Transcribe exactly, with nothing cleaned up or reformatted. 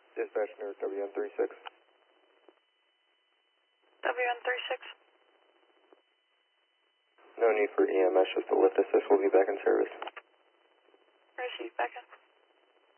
Dispatch near W N thirty-six. W N thirty-six. No need for E M S, just a lift assist will be